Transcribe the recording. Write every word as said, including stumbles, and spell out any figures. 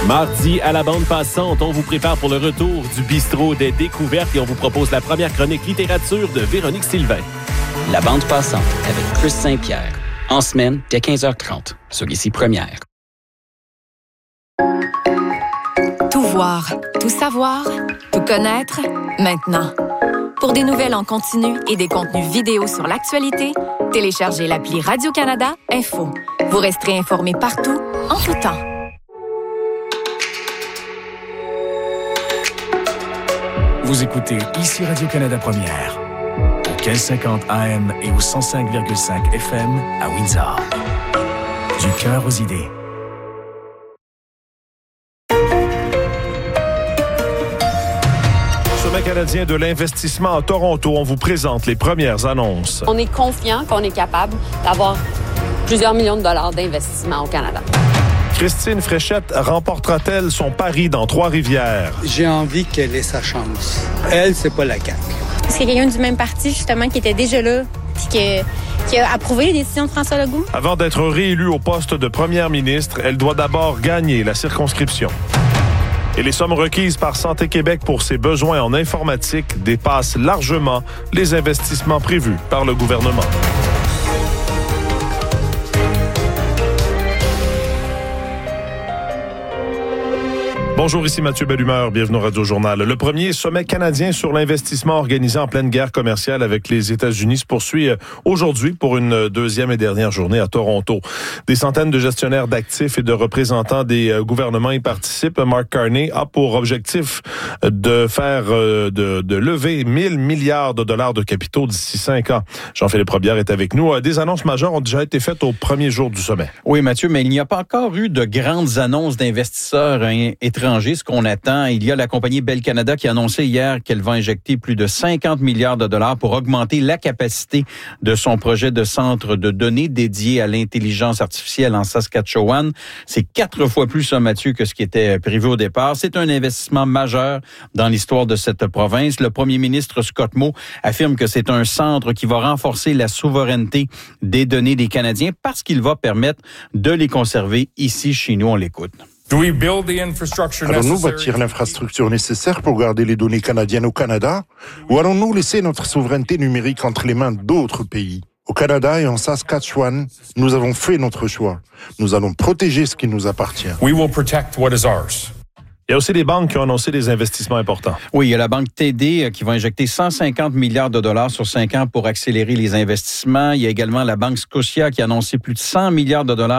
Mardi, à la bande passante, on vous prépare pour le retour du bistrot des découvertes et on vous propose la première chronique littérature de Véronique Sylvain. La bande passante avec Chris Saint-Pierre. En semaine, dès quinze heures trente, sur Ici Première. Tout voir, tout savoir, tout connaître, maintenant. Pour des nouvelles en continu et des contenus vidéo sur l'actualité, téléchargez l'appli Radio-Canada Info. Vous resterez informés partout, en tout temps. Vous écoutez Ici Radio-Canada Première, au mille cinquante A M et au cent cinq virgule cinq F M à Windsor. Du cœur aux idées. Sommet canadien de l'investissement à Toronto, on vous présente les premières annonces. On est confiant qu'on est capable d'avoir plusieurs millions de dollars d'investissement au Canada. Christine Fréchette remportera-t-elle son pari dans Trois-Rivières? J'ai envie qu'elle ait sa chance. Elle, c'est pas la C A Q. Est-ce qu'il y a quelqu'un du même parti, justement, qui était déjà là, puis que, qui a approuvé les décisions de François Legault? Avant d'être réélue au poste de première ministre, elle doit d'abord gagner la circonscription. Et les sommes requises par Santé Québec pour ses besoins en informatique dépassent largement les investissements prévus par le gouvernement. Bonjour, ici Mathieu Bellumeur, bienvenue au Radio-Journal. Le premier sommet canadien sur l'investissement organisé en pleine guerre commerciale avec les États-Unis se poursuit aujourd'hui pour une deuxième et dernière journée à Toronto. Des centaines de gestionnaires d'actifs et de représentants des gouvernements y participent. Mark Carney a pour objectif de faire, de, de lever mille milliards de dollars de capitaux d'ici cinq ans. Jean-Philippe Robillard est avec nous. Des annonces majeures ont déjà été faites au premier jour du sommet. Oui, Mathieu, mais il n'y a pas encore eu de grandes annonces d'investisseurs étrangers. Ce qu'on attend, il y a la compagnie Bell Canada qui a annoncé hier qu'elle va injecter plus de cinquante milliards de dollars pour augmenter la capacité de son projet de centre de données dédié à l'intelligence artificielle en Saskatchewan. C'est quatre fois plus, ça, Mathieu, que ce qui était prévu au départ. C'est un investissement majeur dans l'histoire de cette province. Le premier ministre Scott Moe affirme que c'est un centre qui va renforcer la souveraineté des données des Canadiens parce qu'il va permettre de les conserver ici, chez nous. On l'écoute. Allons-nous bâtir l'infrastructure nécessaire pour garder les données canadiennes au Canada? Ou allons-nous laisser notre souveraineté numérique entre les mains d'autres pays? Au Canada et en Saskatchewan, nous avons fait notre choix. Nous allons protéger ce qui nous appartient. We will protect what is ours. Il y a aussi des banques qui ont annoncé des investissements importants. Oui, il y a la banque T D qui va injecter cent cinquante milliards de dollars sur cinq ans pour accélérer les investissements. Il y a également la banque Scotia qui a annoncé plus de cent milliards de dollars